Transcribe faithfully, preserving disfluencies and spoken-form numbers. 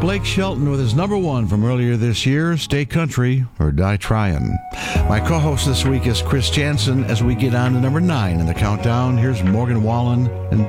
Blake Shelton with his number one from earlier this year, Stay Country or Die Tryin'. My co-host this week is Chris Jansen. As we get on to number nine in the countdown, here's Morgan Wallen and